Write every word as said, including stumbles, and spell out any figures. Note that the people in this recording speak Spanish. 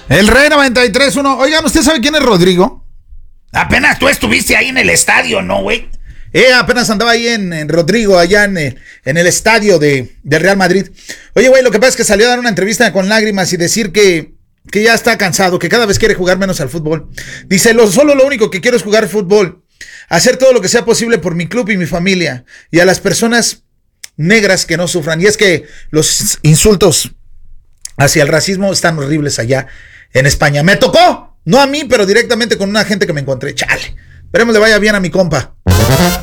El Rey noventa y tres uno. Oigan, ¿usted sabe quién es Rodrigo? Apenas tú estuviste ahí en el estadio, ¿no, güey? Eh, apenas andaba ahí en, en Rodrigo, allá en, en el estadio de, del Real Madrid. Oye, güey, lo que pasa es que salió a dar una entrevista con lágrimas y decir que, que ya está cansado, que cada vez quiere jugar menos al fútbol. Dice, lo, solo lo único que quiero es jugar fútbol, hacer todo lo que sea posible por mi club y mi familia, y a las personas negras que no sufran. Y es que los insultos hacia el racismo están horribles allá en España. Me tocó, no a mí, pero directamente con una gente que me encontré. Chale, esperemos le vaya bien a mi compa.